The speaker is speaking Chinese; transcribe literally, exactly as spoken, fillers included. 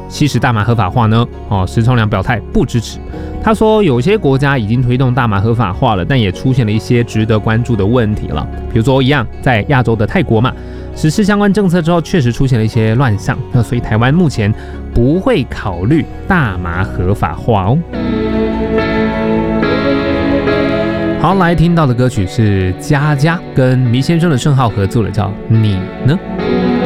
吸食大麻合法化呢？哦，石崇良表态不支持。他说，有些国家已经推动大麻合法化了，但也出现了一些值得关注的问题了。比如说，一样在亚洲的泰国嘛，实施相关政策之后，确实出现了一些乱象。那所以台湾目前不会考虑大麻合法化哦。好，来听到的歌曲是佳佳跟迷先生的盛浩合作的，叫《你呢》。